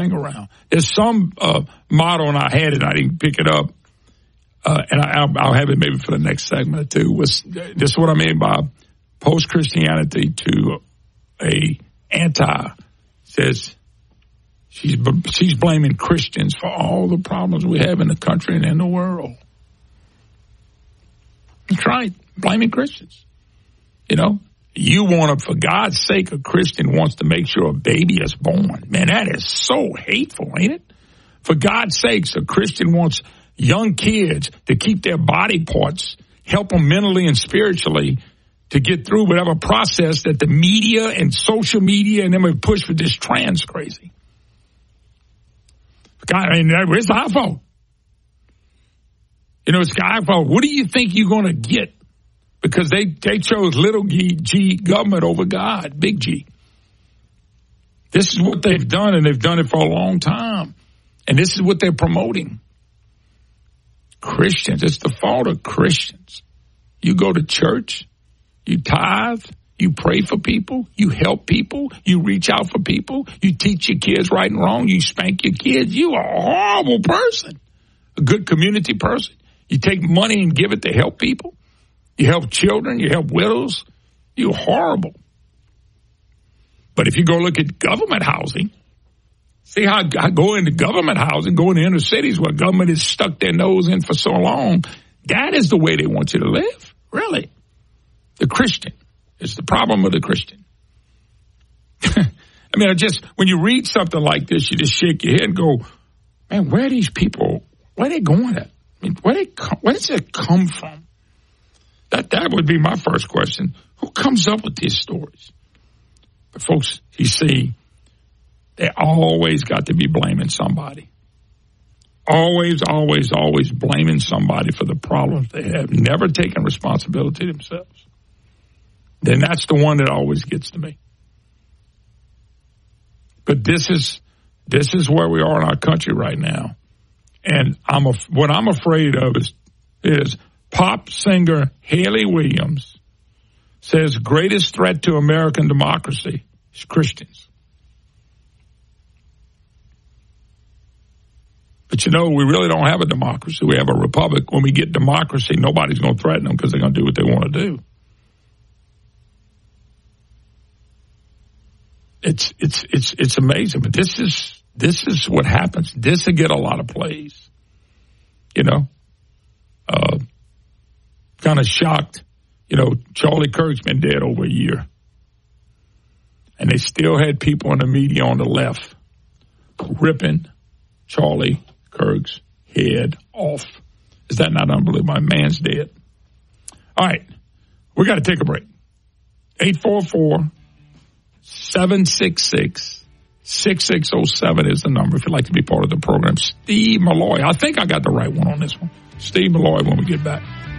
thing around. There's some motto, and I had it, I didn't pick it up, and I'll have it maybe for the next segment too. This is what I mean by post-Christianity to a anti. Says she's blaming Christians for all the problems we have in the country and in the world. That's right, blaming Christians. You know, you want to, for God's sake, a Christian wants to make sure a baby is born. Man, that is so hateful, ain't it? For God's sakes, a Christian wants young kids to keep their body parts, help them mentally and spiritually to get through whatever process that the media and social media and them have pushed for this trans crazy. God, I mean, it's our fault. You know, it's our fault. What do you think you're going to get? Because they chose little g government over God, big G. This is what they've done, and they've done it for a long time. And this is what they're promoting. Christians, it's the fault of Christians. You go to church, you tithe, you pray for people, you help people, you reach out for people, you teach your kids right and wrong, you spank your kids. You are a horrible person, a good community person. You take money and give it to help people. You help children, you help widows. You're horrible. But if you go look at government housing, see how I go into government housing, go into inner cities where government has stuck their nose in for so long, that is the way they want you to live, really. The Christian. It's the problem of the Christian. I mean, when you read something like this, you just shake your head and go, man, where are these people, where are they going at? I mean, where does it come from? That would be my first question. Who comes up with these stories? But folks, you see, they always got to be blaming somebody. Always, always, always blaming somebody for the problems they have. Never taking responsibility themselves. Then that's the one that always gets to me. But this is where we are in our country right now. And what I'm afraid of is pop singer Haley Williams says greatest threat to American democracy is Christians. But you know, we really don't have a democracy. We have a republic. When we get democracy, nobody's going to threaten them because they're going to do what they want to do. It's amazing. But this is what happens. This will get a lot of plays. You know, kind of shocked. You know, Charlie Kirk's been dead over a year. And they still had people in the media on the left ripping Charlie Kirk's head off. Is that not unbelievable? My man's dead. All right. We got to take a break. 844-766-6607 is the number if you'd like to be part of the program. Steve Malloy. I think I got the right one on this one. Steve Malloy when we get back.